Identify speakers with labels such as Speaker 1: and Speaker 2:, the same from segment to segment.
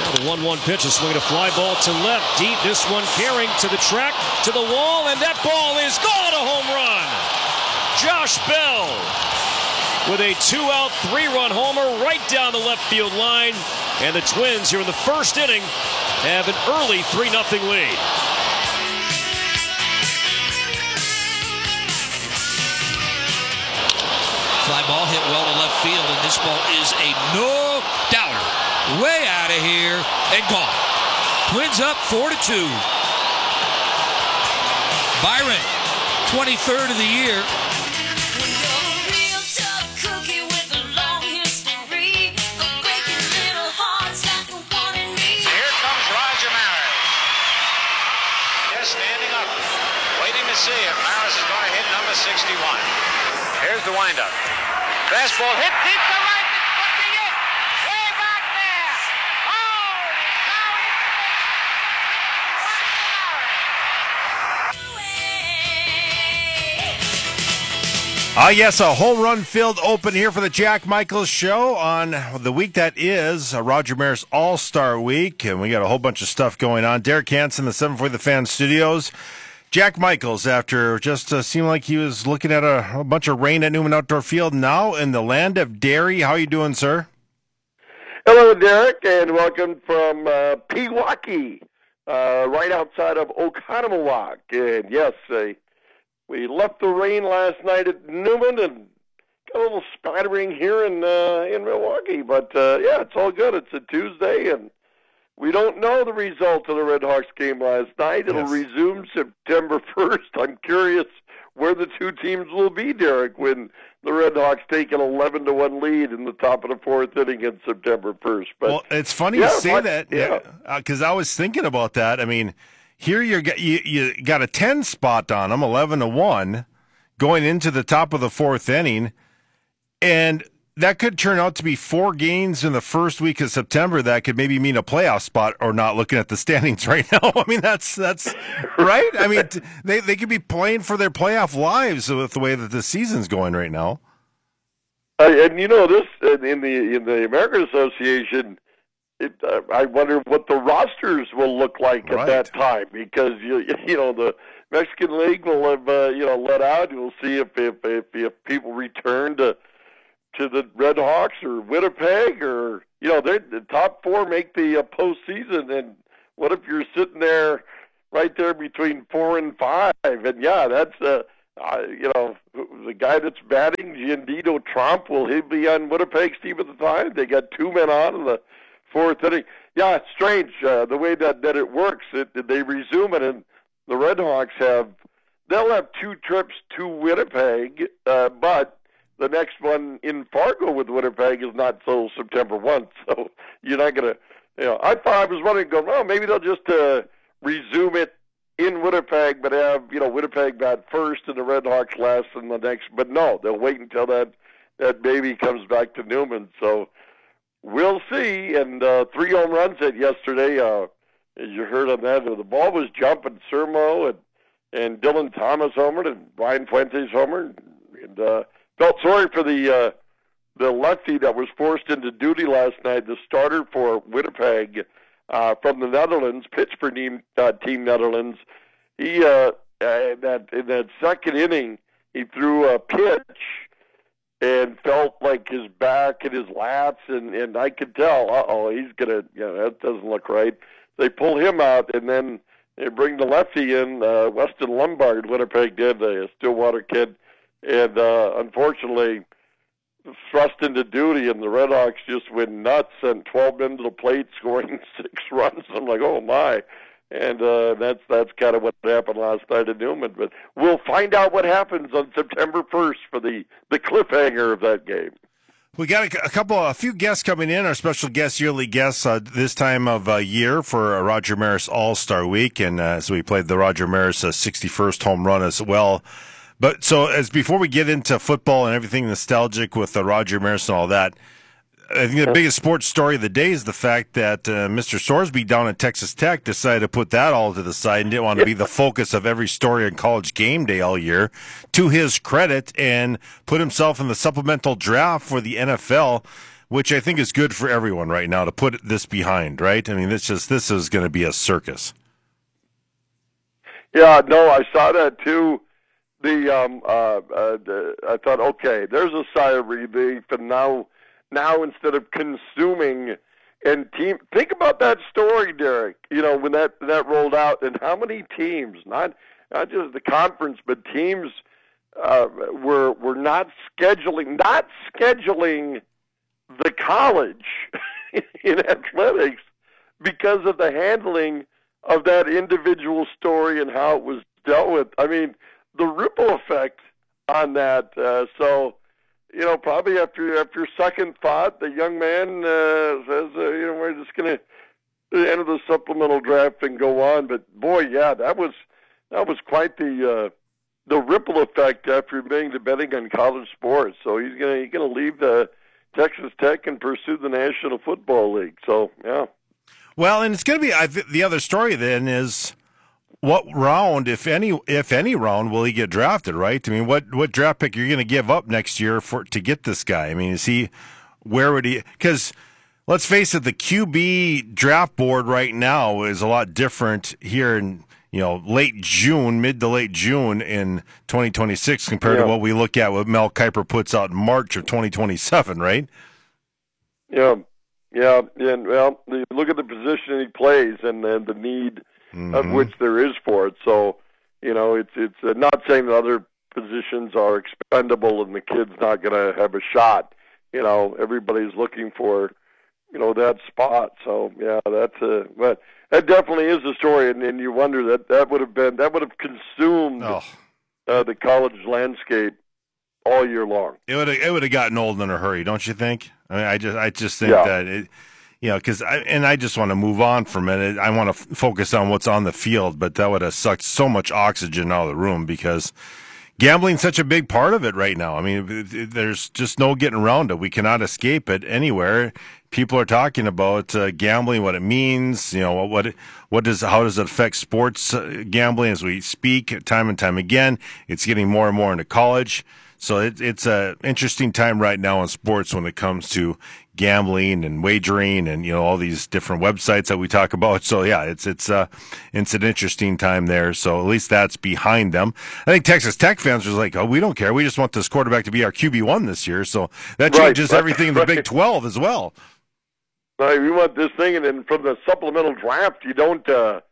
Speaker 1: The 1-1 pitch, a swing, a fly ball to left, deep. This one carrying to the track, to the wall, and that ball is gone. A home run. Josh Bell with a 2-out, 3-run homer right down the left field line. And the Twins here in the first inning have an early 3-0 lead.
Speaker 2: Fly ball hit well to left field, and this ball is a no-doubter. Way out of here and gone. Twins up 4-2. Byron, 23rd of the year.
Speaker 3: Standing up, waiting to see if Maris is going to hit number 61. Here's the windup. Fastball hit deep to right. This could be it. Way back there. Holy cow,
Speaker 4: Yes, a home run filled open here for the Jack Michaels Show on the week that is Roger Maris All-Star Week, and we got a whole bunch of stuff going on. Derek Hansen, the 740 The Fan Studios. Jack Michaels, after just seemed like he was looking at a bunch of rain at Newman Outdoor Field, now in the land of dairy. How are you doing, sir?
Speaker 5: Hello, Derek, and welcome from Pewaukee, right outside of Oconomowoc. And yes, we left the rain last night at Newman and got a little spattering here in Milwaukee. But, yeah, it's all good. It's a Tuesday, and we don't know the result of the Red Hawks game last night. It'll resume September 1st. I'm curious where the two teams will be, Derek, when the Red Hawks take an 11-1 lead in the top of the fourth inning on September 1st. But,
Speaker 4: well, it's funny you say that, because I was thinking about that. I mean, here you got a 10 spot on them, 11-1, going into the top of the fourth inning, and that could turn out to be 4 games in the first week of September that could maybe mean a playoff spot or not, looking at the standings right now. I mean, that's right. I mean, they could be playing for their playoff lives with the way that the season's going right now.
Speaker 5: And you know, this in the American Association, I wonder what the rosters will look like at that time, because you know the Mexican League will have let out. We'll see if people return to the Red Hawks or Winnipeg, or the top 4 make the postseason. And what if you're sitting there, right there between 4 and 5? And that's the guy that's batting, Giandido Trump. Will he be on Winnipeg's team at the time? They got 2 men on in the fourth inning. Yeah, it's strange the way that it works. They resume it, and the Red Hawks they'll have 2 trips to Winnipeg, but the next one in Fargo with Winnipeg is not till September 1. So you're not going to, I was wondering, maybe they'll just resume it in Winnipeg, but have, Winnipeg bat first and the Red Hawks last in the next. But no, they'll wait until that baby comes back to Newman. So we'll see. And 3 home runs hit yesterday. As you heard on that, the ball was jumping. Sermo and Dylan Thomas homered, and Brian Fuentes homered. And felt sorry for the lefty that was forced into duty last night, the starter for Winnipeg from the Netherlands, pitched for Team Netherlands. He in that second inning, he threw a pitch and felt like his back and his lats, and I could tell, he's gonna, that doesn't look right. They pull him out, and then they bring the lefty in, Weston Lombard. Winnipeg did, a Stillwater kid. And unfortunately, thrust into duty, and the Red Hawks just went nuts and 12 men to the plate, scoring 6 runs. I'm like, oh my! And that's kind of what happened last night at Newman. But we'll find out what happens on September 1st for the cliffhanger of that game.
Speaker 4: We got a few guests coming in. Our special guests, yearly guests, this time of year for Roger Maris All-Star Week, and as we played the Roger Maris 61st home run as well. But so before we get into football and everything nostalgic with Roger Maris and all that, I think the biggest sports story of the day is the fact that Mr. Sorsby down at Texas Tech decided to put that all to the side and didn't want to be the focus of every story on College Game Day all year, to his credit, and put himself in the supplemental draft for the NFL. which I think is good for everyone right now to put this behind, right? I mean, this is going to be a circus.
Speaker 5: Yeah, no, I saw that too. I thought, okay, there's a sigh of relief, and now instead of consuming and think about that story, Derek. You know, when that rolled out, and how many teams, not just the conference, but teams were not scheduling the college in athletics because of the handling of that individual story and how it was dealt with. I mean, the ripple effect on that. So, you know, probably after second thought, the young man says, you know, we're just going to enter the supplemental draft and go on. But boy, yeah, that was quite the ripple effect after being betting on college sports. So he's gonna leave the Texas Tech and pursue the National Football League. So yeah.
Speaker 4: Well, and it's going to be the other story then is what round, if any round, will he get drafted? Right? I mean, what draft pick are you going to give up next year to get this guy? I mean, where would he? Because let's face it, the QB draft board right now is a lot different here in mid to late June in 2026 compared to what we look at what Mel Kiper puts out in March of 2027, right?
Speaker 5: Yeah. Yeah, and well, you look at the position he plays and the need of which there is for it. So, you know, it's not saying that other positions are expendable and the kid's not going to have a shot. You know, everybody's looking for, you know, that spot. So yeah, but that definitely is the story, and you wonder that would have consumed the college landscape all year long.
Speaker 4: It would have gotten old in a hurry, don't you think? I mean, I just think that it, because I just want to move on from it. I want to focus on what's on the field, but that would have sucked so much oxygen out of the room because gambling's such a big part of it right now. I mean, there's just no getting around it. We cannot escape it anywhere. People are talking about gambling, what it means. You know, how does it affect sports gambling as we speak time and time again? It's getting more and more into college. So it's an interesting time right now in sports when it comes to gambling and wagering and, you know, all these different websites that we talk about. So yeah, it's an interesting time there. So at least that's behind them. I think Texas Tech fans are like, oh, we don't care. We just want this quarterback to be our QB1 this year. So that changes everything in the Big 12 as well.
Speaker 5: Right, we want this thing, and then from the supplemental draft, you don't. I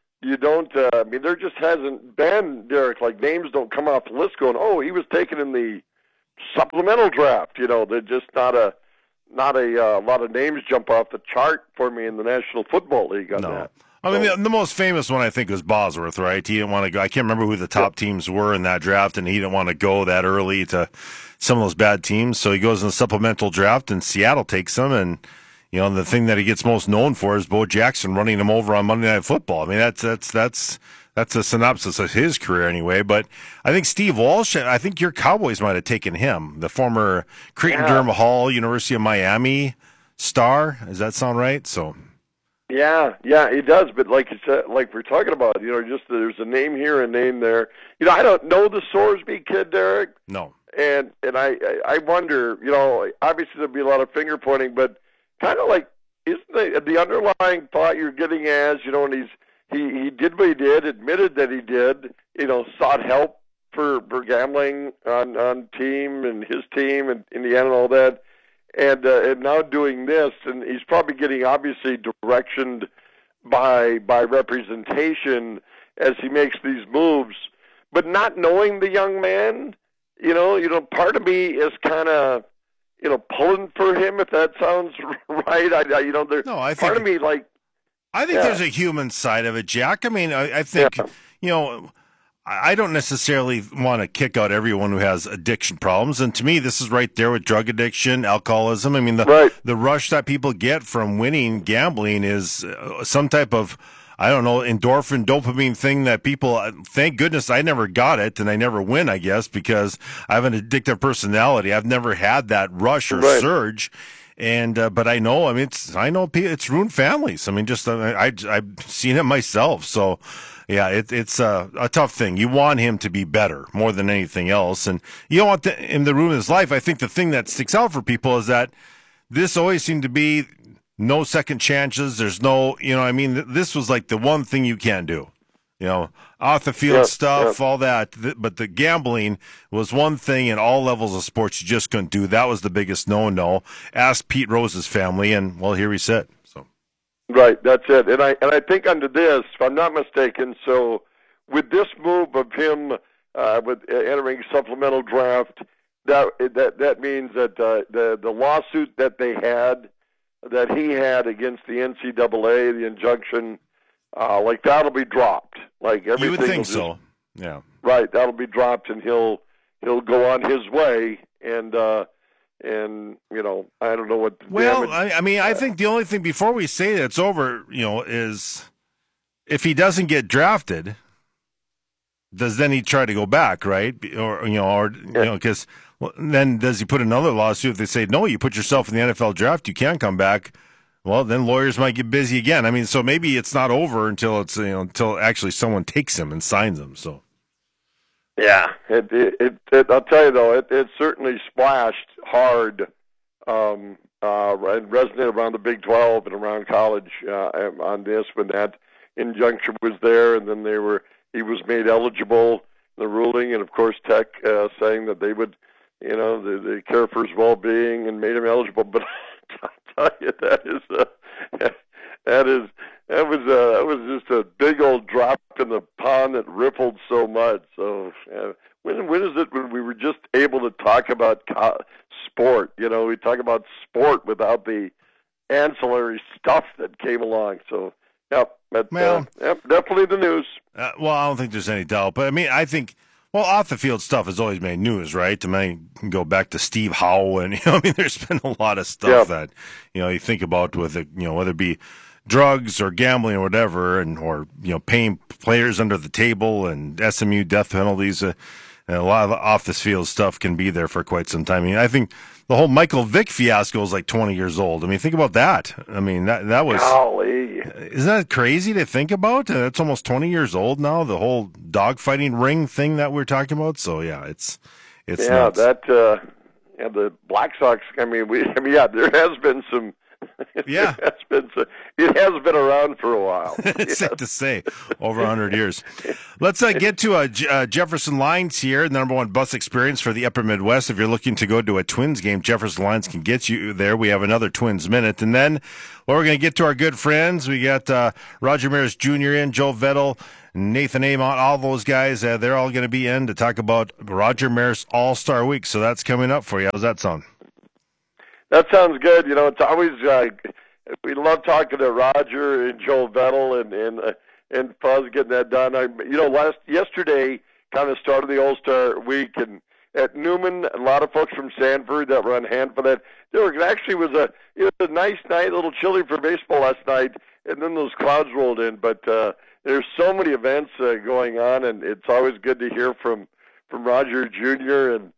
Speaker 5: mean, there just hasn't been, Derek. Like, names don't come off the list going, oh, he was taken in the supplemental draft. You know, they're just not a lot of names jump off the chart for me in the National Football League on that.
Speaker 4: I mean, the most famous one I think was Bosworth, right? He didn't want to go. I can't remember who the top teams were in that draft, and he didn't want to go that early to some of those bad teams. So he goes in the supplemental draft, and Seattle takes him, and you know, the thing that he gets most known for is Bo Jackson running him over on Monday Night Football. I mean, that's a synopsis of his career anyway. But I think Steve Walsh, I think your Cowboys might have taken him, the former Creighton-Durham Hall, University of Miami star. Does that sound right? So.
Speaker 5: Yeah, it does. But like you said, like we're talking about, you know, just there's a name here, a name there. You know, I don't know the Sorsby kid, Derek.
Speaker 4: No.
Speaker 5: And I wonder, you know, obviously there'll be a lot of finger pointing, but kind of like, isn't the underlying thought you're getting as, you know, and he did what he did, admitted that he did, you know, sought help for gambling on team and his team and Indiana and all that, and now doing this, and he's probably getting obviously directioned by representation as he makes these moves, but not knowing the young man, you know, part of me is kind of, you know, pulling for him, if that sounds right. Part of me, like,
Speaker 4: I think there's a human side of it, Jack. I mean, I think, you know, I don't necessarily want to kick out everyone who has addiction problems. And to me, this is right there with drug addiction, alcoholism. I mean, the rush that people get from winning gambling is some type of, I don't know, endorphin, dopamine thing that people, thank goodness I never got it and I never win, I guess, because I have an addictive personality. I've never had that rush or surge. And, but I know, I mean, it's ruined families. I mean, just, I've seen it myself. So yeah, it's a tough thing. You want him to be better more than anything else. And you don't want him to ruin his life. I think the thing that sticks out for people is that this always seemed to be no second chances. There's no, this was like the one thing you can't do. Off the field stuff, all that. But the gambling was one thing in all levels of sports you just couldn't do. That was the biggest no-no. Ask Pete Rose's family, and, well, here we sit. So.
Speaker 5: Right, that's it. And I think under this, if I'm not mistaken, so with this move of him with entering supplemental draft, that means that the lawsuit that he had against the NCAA, the injunction, that'll be dropped. Like everything.
Speaker 4: You would think so. Yeah.
Speaker 5: Right, that'll be dropped, and he'll go on his way, and I don't know what.
Speaker 4: Well, I think the only thing before we say that it's over, is if he doesn't get drafted, then he try to go back, right? Because then does he put another lawsuit if they say no? You put yourself in the NFL draft, you can't come back. Well, then lawyers might get busy again. So maybe it's not over until it's until actually someone takes him and signs him. So,
Speaker 5: yeah, I'll tell you though, it certainly splashed hard and resonated around the Big 12 and around college on this when that injunction was there, and then he was made eligible in the ruling, and of course Tech saying that they would, they care for his well-being and made him eligible, but. I'll tell you, that was just a big old drop in the pond that rippled so much. So when is it when we were just able to talk about sport? We talk about sport without the ancillary stuff that came along. So definitely the news.
Speaker 4: Well, I don't think there's any doubt, but I think. Well, off the field stuff has always made news, right? You can go back to Steve Howe, and there's been a lot of stuff that you think about with it, whether it be drugs or gambling or whatever, or paying players under the table and SMU death penalties. And a lot of off the field stuff can be there for quite some time. I think the whole Michael Vick fiasco is like 20 years old. Think about that. That was. Golly. Isn't that crazy to think about? It's almost 20 years old now. The whole dogfighting ring thing that we're talking about. So it's nuts.
Speaker 5: The Black Sox. There has been some.
Speaker 4: Yeah,
Speaker 5: it has been around for a while.
Speaker 4: It's safe to say, over 100 years. Let's get to Jefferson Lines here, the number one bus experience for the Upper Midwest. If you're looking to go to a Twins game, Jefferson Lines can get you there. We have another Twins Minute, and then we're going to get to our good friends. We got Roger Maris Jr. in, Joe Vettel, Nathan Amont, all those guys. They're all going to be in to talk about Roger Maris All-Star Week. So that's coming up for you. How's that sound?
Speaker 5: That sounds good. It's always we love talking to Roger and Joel Vettel and Fuzz getting that done. Yesterday kind of started the All-Star Week, and at Newman, a lot of folks from Sanford that were on hand for that. It actually was a nice night, a little chilly for baseball last night, and then those clouds rolled in. But there's so many events going on, and it's always good to hear from Roger Jr. And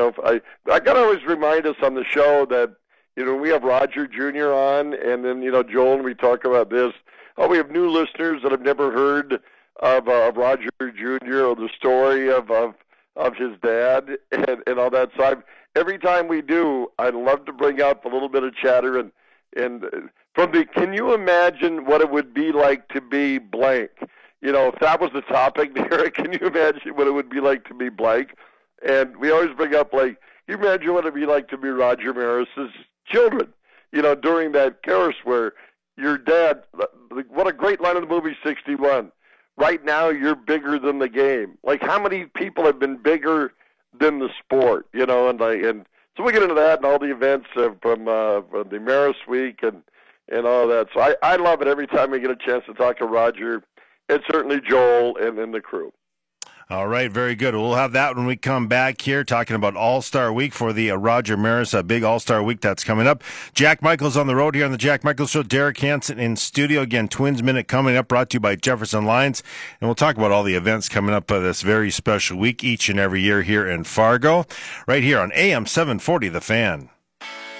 Speaker 5: I gotta always remind us on the show that we have Roger Jr. on, and then Joel, and we talk about this. Oh, we have new listeners that have never heard of Roger Jr. or the story of his dad and all that. So every time we do, I love to bring out a little bit of chatter and from the. Can you imagine what it would be like to be blank? If that was the topic there, can you imagine what it would be like to be blank? And we always bring up, you imagine what it'd be like to be Roger Maris's children, during that chorus where your dad, what a great line in the movie 61, right now you're bigger than the game. How many people have been bigger than the sport, and so we get into that and all the events from the Maris Week and all that. So I love it every time we get a chance to talk to Roger and certainly Joel and the crew.
Speaker 4: All right, very good. We'll have that when we come back here, talking about All-Star Week for the Roger Maris, a big All-Star Week that's coming up. Jack Michaels on the road here on the Jack Michaels Show. Derek Hansen in studio. Again, Twins Minute coming up, brought to you by Jefferson Lines. And we'll talk about all the events coming up this very special week each and every year here in Fargo, right here on AM 740, The Fan.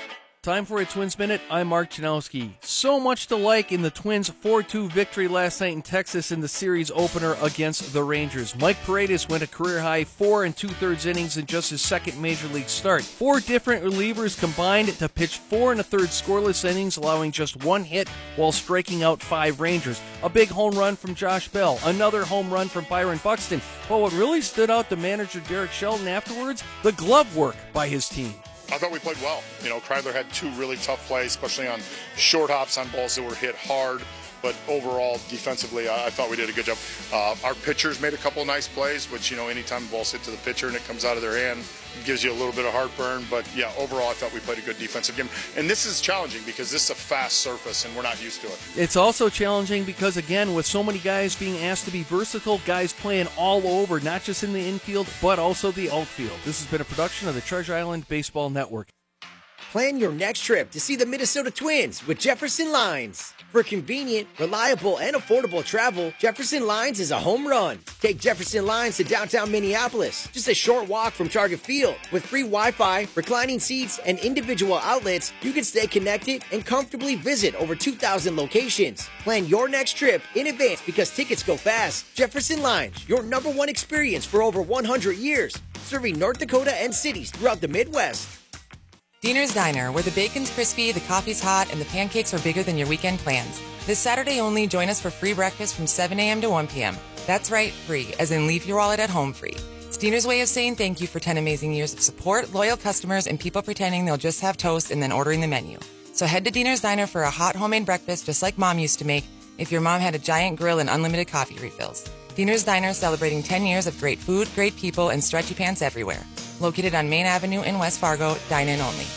Speaker 6: Time for a Twins Minute. I'm Mark Janowski. So much to like in the Twins' 4-2 victory last night in Texas in the series opener against the Rangers. Mike Paredes went a career-high 4 2/3 innings in just his second major league start. 4 different relievers combined to pitch 4 1/3 scoreless innings, allowing just 1 hit while striking out 5 Rangers. A big home run from Josh Bell. Another home run from Byron Buxton. But what really stood out to manager Derek Sheldon afterwards? The glove work by his team.
Speaker 7: I thought we played well. Kreidler had 2 really tough plays, especially on short hops on balls that were hit hard. But overall, defensively, I thought we did a good job. Our pitchers made a couple of nice plays, which, anytime the ball's hit to the pitcher and it comes out of their hand, it gives you a little bit of heartburn. But, yeah, overall, I thought we played a good defensive game. And this is challenging because this is a fast surface, and we're not used to it.
Speaker 6: It's also challenging because, again, with so many guys being asked to be versatile, guys playing all over, not just in the infield, but also the outfield. This has been a production of the Treasure Island Baseball Network.
Speaker 8: Plan your next trip to see the Minnesota Twins with Jefferson Lines. For convenient, reliable, and affordable travel, Jefferson Lines is a home run. Take Jefferson Lines to downtown Minneapolis, just a short walk from Target Field. With free Wi-Fi, reclining seats, and individual outlets, you can stay connected and comfortably visit over 2,000 locations. Plan your next trip in advance because tickets go fast. Jefferson Lines, your #1 experience for over 100 years, serving North Dakota and cities throughout the Midwest.
Speaker 9: Diener's Diner, where the bacon's crispy, the coffee's hot, and the pancakes are bigger than your weekend plans. This Saturday only, join us for free breakfast from 7 a.m. to 1 p.m. That's right, free, as in leave your wallet at home free. It's Diener's way of saying thank you for 10 amazing years of support, loyal customers, and people pretending they'll just have toast and then ordering the menu. So head to Diener's Diner for a hot homemade breakfast just like Mom used to make if your mom had a giant grill and unlimited coffee refills. Diener's Diner celebrating 10 years of great food, great people, and stretchy pants everywhere. Located on Main Avenue in West Fargo, dine-in only.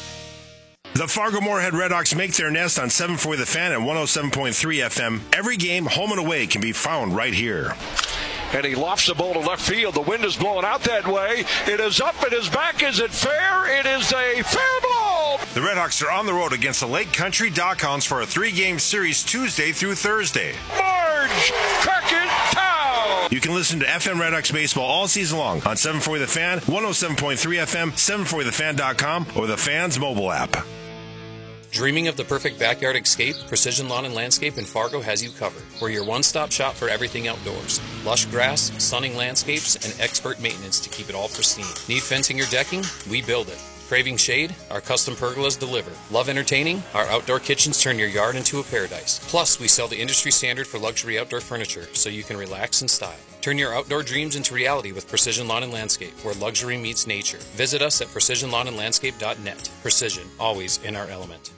Speaker 10: The Fargo-Moorhead Redhawks make their nest on 740 The Fan and 107.3 FM. Every game, home and away, can be found right here.
Speaker 11: And he lofts the ball to left field. The wind is blowing out that way. It is up, it is back. Is it fair? It is a fair ball.
Speaker 10: The Redhawks are on the road against the Lake Country Dockhounds for a 3-game series Tuesday through Thursday.
Speaker 11: Marge Crockett Town.
Speaker 10: You can listen to FM Redhawks baseball all season long on 740 The Fan, 107.3 FM, 740thefan.com, or the Fan's mobile app.
Speaker 12: Dreaming of the perfect backyard escape? Precision Lawn and Landscape in Fargo has you covered. We're your one-stop shop for everything outdoors. Lush grass, stunning landscapes, and expert maintenance to keep it all pristine. Need fencing or decking? We build it. Craving shade? Our custom pergolas deliver. Love entertaining? Our outdoor kitchens turn your yard into a paradise. Plus, we sell the industry standard for luxury outdoor furniture, so you can relax in style. Turn your outdoor dreams into reality with Precision Lawn and Landscape, where luxury meets nature. Visit us at precisionlawnandlandscape.net. Precision, always in our element.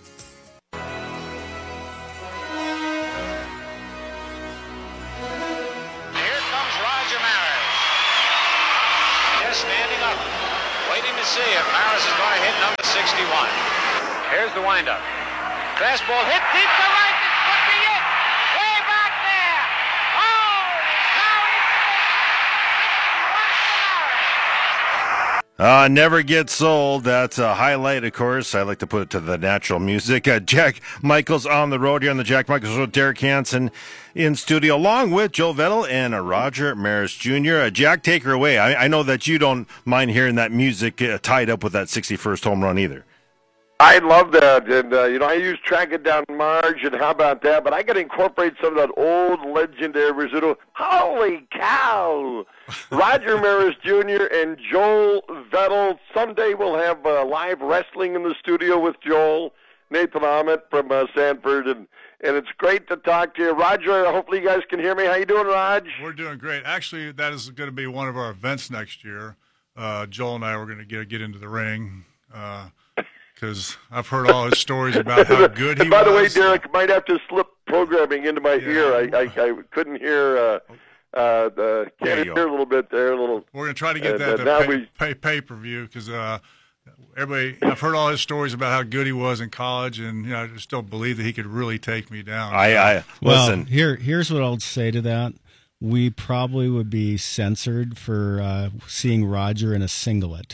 Speaker 3: Standing up, waiting to see if Maris is going to hit number 61. Here's the windup. Fastball hit deep to right. This could be it. Way back there. Oh, now he's
Speaker 4: Never gets old. That's a highlight, of course. I like to put it to the natural music. Jack Michaels on the road here on the Jack Michaels Road. Derek Hansen in studio, along with Joe Vettel and Roger Maris Jr. Jack, take her away. I know that you don't mind hearing that music tied up with that 61st home run either.
Speaker 5: I love that, and I use Track It Down Marge, and how about that? But I got to incorporate some of that old legendary residual. Holy cow! Roger Maris Jr. and Joel Vettel. Someday we'll have live wrestling in the studio with Joel, Nathan Ahmet from Sanford, and it's great to talk to you. Roger, hopefully you guys can hear me. How you doing, Raj?
Speaker 13: We're doing great. Actually, that is going to be one of our events next year. Joel and I were going to get into the ring. Because I've heard all his stories about how good he was.
Speaker 5: By the way, Derek, might have to slip programming into my ear. I couldn't hear. Can't hear a little bit there. We're
Speaker 13: going to try to get that to pay-per-view because everybody. I've heard all his stories about how good he was in college, and I just don't believe that he could really take me down.
Speaker 4: Listen.
Speaker 14: Here's what I'll say to that. We probably would be censored for seeing Roger in a singlet.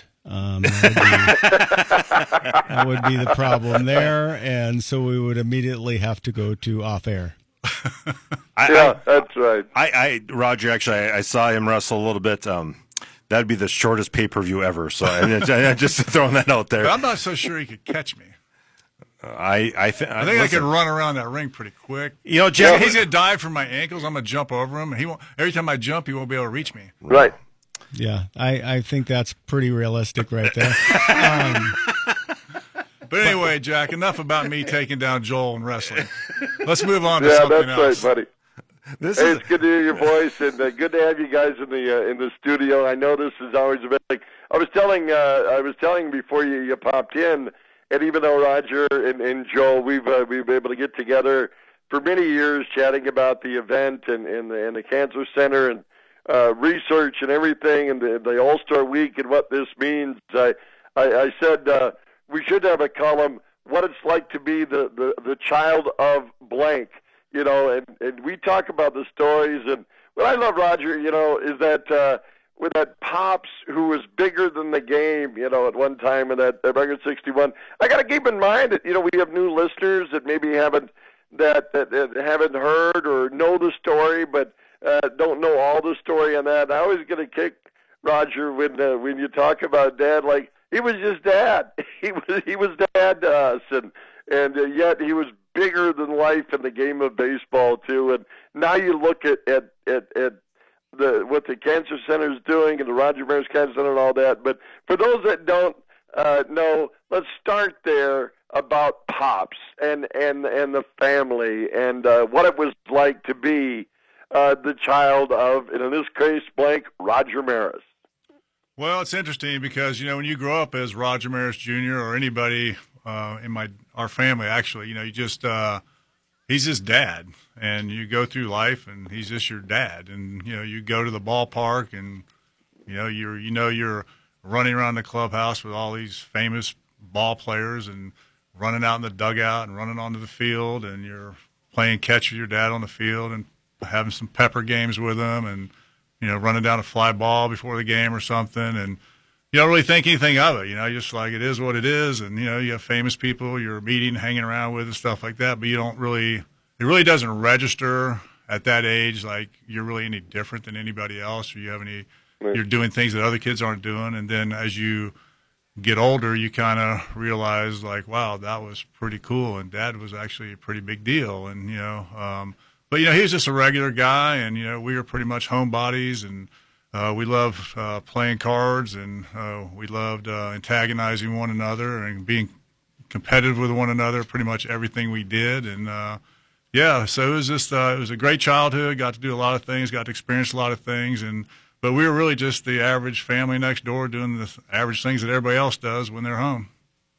Speaker 14: That would be the problem there, and so we would immediately have to go to off air.
Speaker 5: That's right.
Speaker 4: Roger, actually, I saw him wrestle a little bit. That'd be the shortest pay-per-view ever. So I'm just throwing that out there.
Speaker 13: But I'm not so sure he could catch me. I think I could run around that ring pretty quick.
Speaker 4: You know, Jack,
Speaker 13: he's gonna dive for my ankles. I'm gonna jump over him, and he won't. Every time I jump, he won't be able to reach me.
Speaker 5: Right.
Speaker 14: Yeah, I think that's pretty realistic right there.
Speaker 13: But anyway, Jack, enough about me taking down Joel and wrestling. Let's move on to something else.
Speaker 5: That's right, buddy. It's good to hear your voice, and good to have you guys in the studio. I know this is always a bit like I was telling before you popped in, and even though Roger and Joel, we've been able to get together for many years, chatting about the event and the Cancer Center and research and everything, and the All-Star Week and what this means. I said we should have a column, what it's like to be the child of blank, you know, and we talk about the stories. And what I love, Roger, you know, is that with that Pops who was bigger than the game, you know, at one time in that record 61, I got to keep in mind that, you know, we have new listeners that maybe haven't heard or know the story, but don't know all the story on that. I always get a kick, Roger, when you talk about Dad, like he was just Dad. He was Dad to us, and yet he was bigger than life in the game of baseball too. And now you look at what the Cancer Center is doing and the Roger Maris Cancer Center and all that. But for those that don't know, let's start there about Pops and the family and what it was like to be the child of, and in this case, blank, Roger Maris.
Speaker 13: Well, it's interesting because, you know, when you grow up as Roger Maris Jr. or anybody in our family, actually, you know, you just he's just Dad, and you go through life, and he's just your dad, and you know, you go to the ballpark, and you're running around the clubhouse with all these famous ball players, and running out in the dugout, and running onto the field, and you're playing catch with your dad on the field, and having some pepper games with him, and you know, running down a fly ball before the game or something, and you don't really think anything of it. You know, just like it is what it is, and you know, you have famous people you're meeting, hanging around with, and stuff like that. But you don't really, it really doesn't register at that age like you're really any different than anybody else, or you have any, you're doing things that other kids aren't doing. And then as you get older, you kind of realize like, wow, that was pretty cool, and Dad was actually a pretty big deal, and you know. But, you know, he was just a regular guy, and, you know, we were pretty much homebodies, and we loved playing cards, and we loved antagonizing one another and being competitive with one another, pretty much everything we did. And, yeah, so it was just it was a great childhood, got to do a lot of things, got to experience a lot of things, but we were really just the average family next door doing the average things that everybody else does when they're home.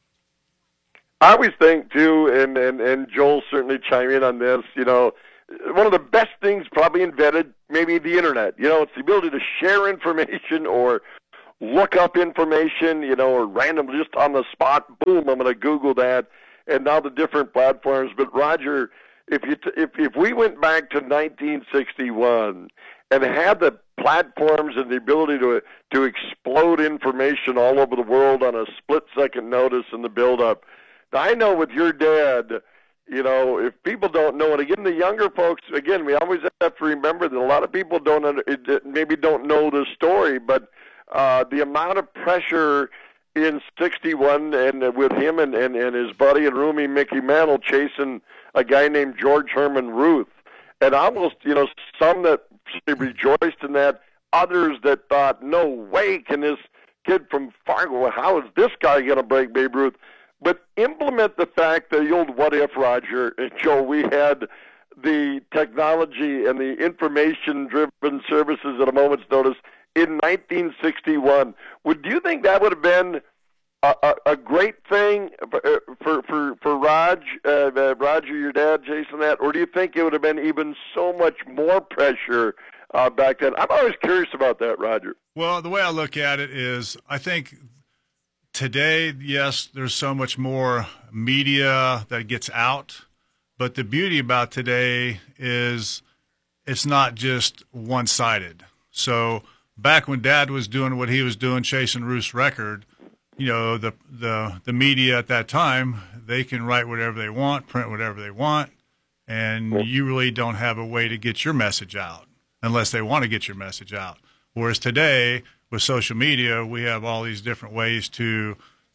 Speaker 5: I always think, too, and Joel certainly chime in on this, you know, one of the best things probably invented, maybe the internet. You know, it's the ability to share information or look up information, you know, or randomly just on the spot, boom, I'm going to Google that, and now the different platforms. But Roger, if we went back to 1961 and had the platforms and the ability to explode information all over the world on a split-second notice in the build-up, I know with your dad, you know, if people don't know it, again, the younger folks, again, we always have to remember that a lot of people maybe don't know the story, but the amount of pressure in 61 and with him and his buddy and roomie Mickey Mantle chasing a guy named George Herman Ruth, and almost, you know, some that rejoiced in that, others that thought, no way can this kid from Fargo, how is this guy going to break Babe Ruth? But implement the fact that the old what if, Roger and Joe, we had the technology and the information-driven services at a moment's notice in 1961. Do you think that would have been a great thing for Roger, your dad, Jason, that? Or do you think it would have been even so much more pressure back then? I'm always curious about that, Roger.
Speaker 13: Well, the way I look at it is I think today, yes, there's so much more media that gets out, but the beauty about today is it's not just one-sided. So back when Dad was doing what he was doing, chasing Ruth's record, you know, the media at that time, they can write whatever they want, print whatever they want, and you really don't have a way to get your message out unless they want to get your message out. Whereas today, with social media, we have all these different ways to,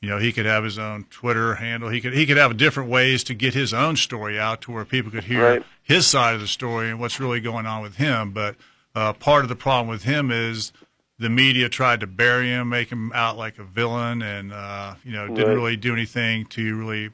Speaker 13: he could have his own Twitter handle. He could have different ways to get his own story out to where people could hear his side of the story and what's really going on with him. But part of the problem with him is the media tried to bury him, make him out like a villain, and didn't really do anything to really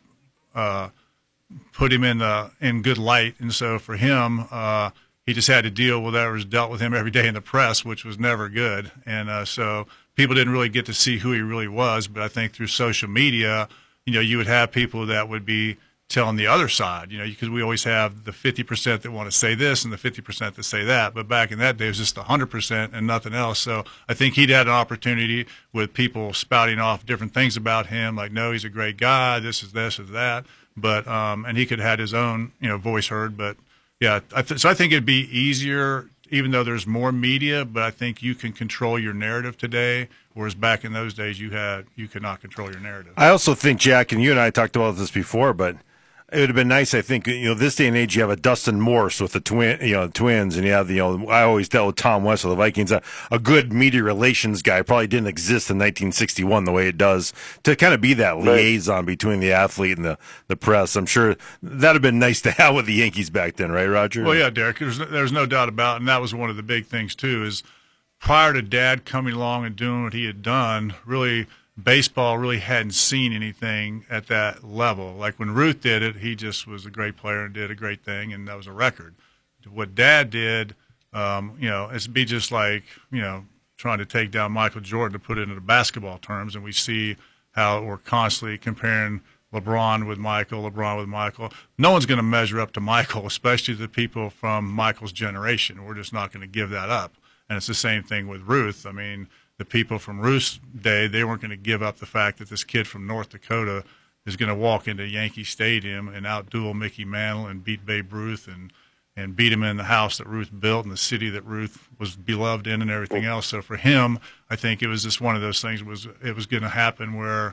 Speaker 13: put him in good light. And so for him, he just had to deal with whatever was dealt with him every day in the press, which was never good. And so people didn't really get to see who he really was. But I think through social media, you would have people that would be telling the other side, because we always have the 50% that want to say this and the 50% that say that. But back in that day, it was just 100% and nothing else. So I think he'd had an opportunity with people spouting off different things about him, like, no, he's a great guy, this is that. But and he could have had his own, voice heard. But, yeah, so I think it'd be easier, even though there's more media, but I think you can control your narrative today, whereas back in those days you could not control your narrative.
Speaker 4: I also think, Jack, and you and I talked about this before, but it would have been nice, I think, this day and age, you have a Dustin Morse with the Twins, and you have I always dealt with Tom West of the Vikings, a good media relations guy. Probably didn't exist in 1961 the way it does, to kind of be that liaison between the athlete and the press. I'm sure that would have been nice to have with the Yankees back then, right, Roger?
Speaker 13: Well, yeah, Derek, there's no doubt about it, and that was one of the big things, too, is prior to Dad coming along and doing what he had done, really – baseball really hadn't seen anything at that level. Like when Ruth did it, he just was a great player and did a great thing, and that was a record. What Dad did, it'd be just like, trying to take down Michael Jordan to put it into basketball terms, and we see how we're constantly comparing LeBron with Michael. No one's going to measure up to Michael, especially the people from Michael's generation. We're just not going to give that up. And it's the same thing with Ruth. I mean, the people from Ruth's day, they weren't going to give up the fact that this kid from North Dakota is going to walk into Yankee Stadium and outduel Mickey Mantle and beat Babe Ruth and beat him in the house that Ruth built and the city that Ruth was beloved in and everything else. So for him, I think it was just one of those things. It was going to happen where,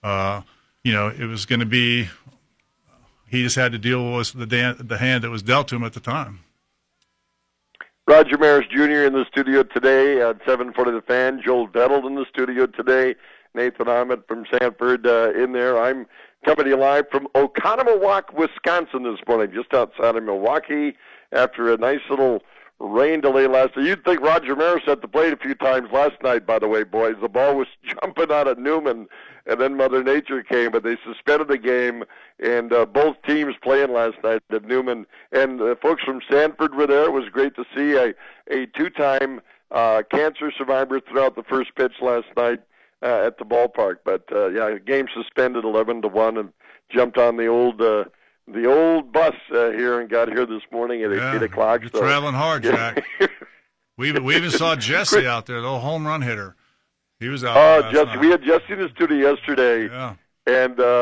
Speaker 13: it was going to be. He just had to deal with the hand that was dealt to him at the time.
Speaker 5: Roger Maris Jr. in the studio today at 740 The Fan. Joel Vettel in the studio today. Nathan Ahmed from Sanford in there. I'm coming to you live from Oconomowoc, Wisconsin this morning, just outside of Milwaukee, after a nice little rain delay last night. You'd think Roger Maris at the plate a few times last night, by the way, boys. The ball was jumping out of Newman, and then Mother Nature came, but they suspended the game, and both teams playing last night at Newman. And folks from Sanford were there. It was great to see a two-time cancer survivor throw out the first pitch last night at the ballpark. But, game suspended 11-1 and jumped on the old bus here and got here this morning at 8 o'clock.
Speaker 13: You're traveling hard, Jack. we even saw Jesse out there, the old home run hitter. He was out.
Speaker 5: Jesse. We had Jesse in the studio yesterday, and